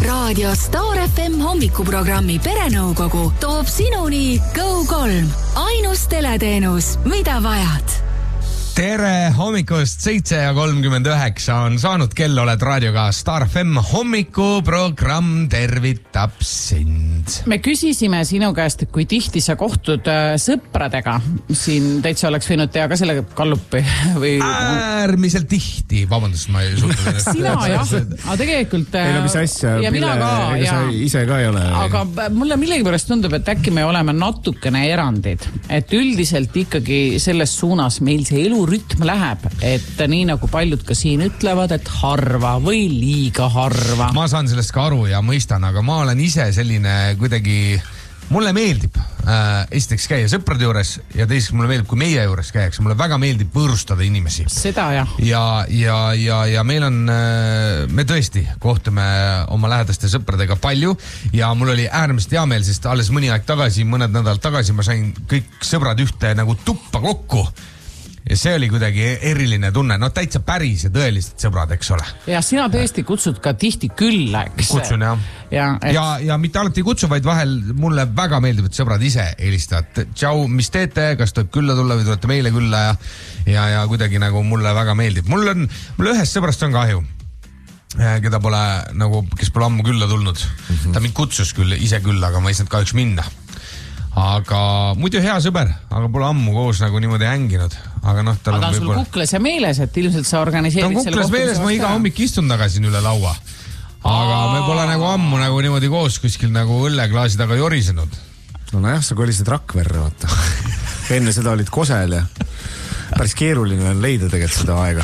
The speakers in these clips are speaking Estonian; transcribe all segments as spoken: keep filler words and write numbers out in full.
Raadio Star F M hommikuprogrammi Perenõukogu toob sinuni Go kolm. Ainus teleteenus, mida vajad. Tere hommikust, seitse ja kolmkümmend üheksa on saanud kell, oled raadioga Star F M hommikuprogramm tervitab sind. Me küsisime sinu käest, kui tihti sa kohtud sõpradega. Siin täitsa oleks võinud teha ka selle kallupi või... Äärmiselt tihti, vabandust, ma ei suhtu. Sina jah, aga tegelikult... Ei no mis asja, ja mina ka, ega sa ise ka ei ole. Aga mulle millegipärast tundub, et äkki me oleme natukene erandid. Et üldiselt ikkagi selles suunas meil see elu rütm läheb, et nii nagu paljud ka siin ütlevad, et harva või liiga harva. Ma saan sellest ka aru ja mõistan, aga ma olen ise selline kuidagi, mulle meeldib äh, esiteks käia sõprade juures ja teiseks mulle meeldib, kui meie juures käiakse, mulle väga meeldib võõrustada inimesi. Seda jah. Ja, ja, ja, ja meil on, me tõesti kohtume oma lähedaste sõpradega palju ja mul oli äärmiselt hea meel, sest alles mõni aeg tagasi, mõned nädalad tagasi ma sain kõik sõbrad ühte nagu tuppa kokku. Ja see oli kuidagi eriline tunne, no täitsa päris ja tõelised sõbrad, eks ole. Ja sina tõesti kutsud ka tihti külla, eks? Kutsun, jah. Ja, et... ja, ja mitte alati ei kutsu, vaid vahel mulle väga meeldib, et sõbrad ise helistavad. Tšau, mis teete, kas tohib külla tulla või tulete meile külla ja, ja, ja kuidagi nagu mulle väga meeldib. Mul on, mul ühest sõbrast on kahju, keda pole nagu, kes pole ammu külla tulnud. Mm-hmm. Ta mind kutsus küll ise külla, aga ma ei saanud kahjuks minna. Aga muidu hea sõber, aga pole ammu koos nagu niimoodi hänginud. Aga, noh, tal aga on sul võibolla... kukles ja meeles, et ilmselt sa organiseerid selle kohtumise. Ta on kukles meeles, ma iga hommik istun tagasi üle laua. Aga Aa. me pole nagu ammu nagu niimoodi koos kuskil nagu õlleklaasi taga jorisenud. No jah, sa kolisid Rakverre, vaata. Enne seda olid Kosel ja päris keeruline on leida tegelikult seda aega.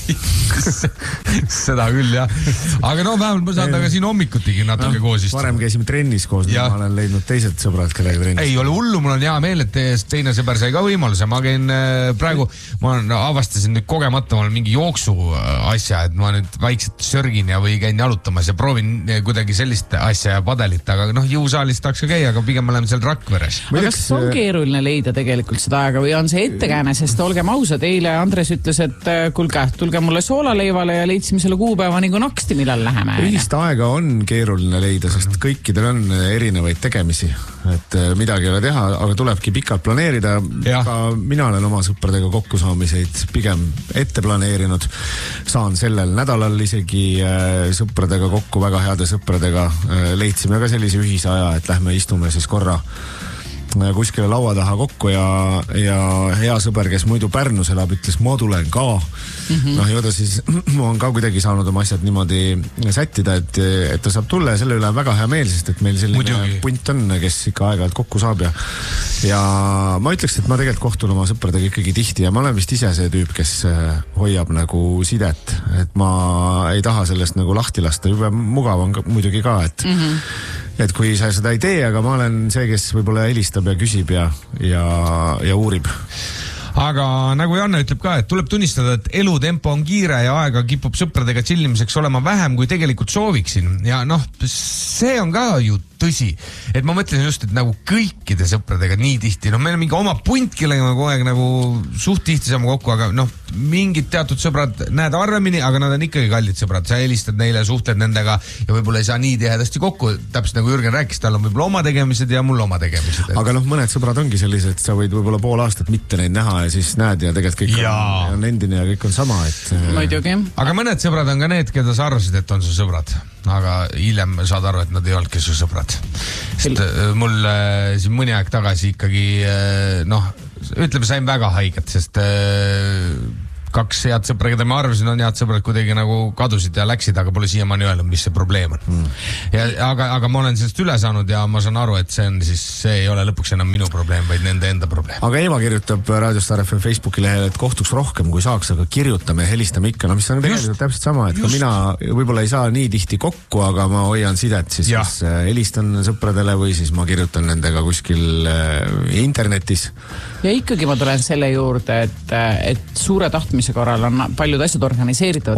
Seda küll, jah. Aga no vähemalt ma saan taga siin hommikutigi natuke no, koos istuda. Varem käisime trennis koos, ma olen leidnud teised sõbrad, kellega trennis. Ei ole hullu, mul on hea meel, et teine sõber sai ka võimaluse. Ma käin praegu, ma avastasin nüüd kogemata, ma olen mingi jooksu asja, et ma nüüd vaikselt sörgin ja või käin jalutamas ja proovin kuidagi sellist asja ja padelit, aga noh, jõusaalis tahaks ka käia, aga pigem oleme seal Rakveres. Aga kas on keeruline leida tegelikult seda aega või on see ettekääne, sest olge ausad, eile Andres ütles, et kulge, tulge mulle soolaleivale ja leidsime selle kuupäeva nagu naksti, millal läheme. Ühist aega on keeruline leida, sest kõikidel on erinevaid tegemisi, et midagi ei ole teha, aga tulebki pikalt planeerida. Ka mina olen oma sõpradega kokkusaamiseid pigem ette planeerinud. Saan sellel nädalal isegi sõpradega kokku, väga heade sõpradega. Leidsime ka sellise ühise aja, et lähme istume siis korra kuskile laua taha kokku ja, ja hea sõber, kes muidu Pärnus elab, ütles, ma tulen ka. Mm-hmm. Noh, ju ta siis on ka kuidagi saanud oma asjad niimoodi sättida, et, et ta saab tulla ja selle üle väga hea meel, sest et meil selline Muidugi. punt on, kes ikka aeg-ajalt kokku saab ja, ja ma ütleks, et ma tegelikult kohtun oma sõpradega ikkagi tihti ja ma olen vist ise see tüüp, kes hoiab nagu sidet, et ma ei taha sellest nagu lahti lasta, juba mugav on ka, muidugi ka, et mm-hmm. et kui sa seda ei tee, aga ma olen see, kes võib-olla helistab ja küsib ja, ja, ja uurib. Aga nagu Janne ütleb ka, et tuleb tunnistada, et elutempo on kiire ja aega kipub sõpradega chillimiseks olema vähem, kui tegelikult sooviksin. Ja noh, see on ka ju tõsi. Et ma mõtlen just, et nagu kõikide sõpradega nii tihti, noh meil on mingi oma punt, kellega me kogu aeg nagu suht tihti saame kokku, aga noh, mingid teatud sõbrad näed harvemini, aga nad on ikkagi kallid sõbrad. Sa helistad neile, suhtled nendega ja võib-olla ei saa nii tihedasti kokku. Täpselt nagu Jürgen rääkis, tal on võib-olla oma tegemised ja mul oma tegemised. Aga noh, mõned sõbrad ongi sellised, sa võid võib-olla pool aastat mitte neid näha ja siis näed ja tegelikult kõik ja. On, on endine ja kõik on sama. Et... Muidugi. Aga mõned sõbrad on ka need, keda sa arvasid, et on su sõbrad. Aga hiljem saad aru, et nad ei olnudki su sõbrad. Sest mul siin mõni aeg tagasi ikkagi, noh, ütleme, sain väga haiget, sest kaks head sõpra, keda ma arvasin, on head sõbrad kuidagi nagu kadusid ja läksid, aga pole siiamaani öelnud, mis see probleem on. Mm. Ja, aga, aga ma olen sellest üle saanud ja ma saan aru, et see on siis, see ei ole lõpuks enam minu probleem, vaid nende enda probleem. Aga Eva kirjutab Raadio Star F M Facebooki lehel, et kohtuks rohkem, kui saaks, aga kirjutame ja helistame ikka. No mis on tegelikult täpselt sama, et just. Ka mina võib-olla ei saa nii tihti kokku, aga ma hoian sidet, siis ja. Kas helistan sõpradele või siis ma kirjutan nendega kuskil internetis. Ja ikkagi ma tulen selle juurde, et, et suure tahtmise korral on paljud asjad organiseeritavad.